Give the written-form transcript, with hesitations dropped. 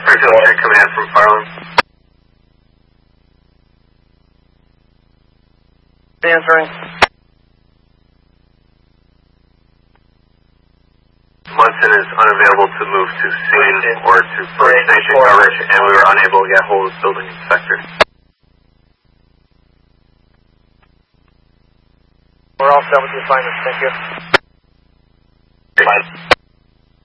Check command from Farland. Answering. Munson is unavailable to move to scene or to first station coverage, and we were unable to get hold of building inspector. We're all set with the assignment. Thank you. Bye.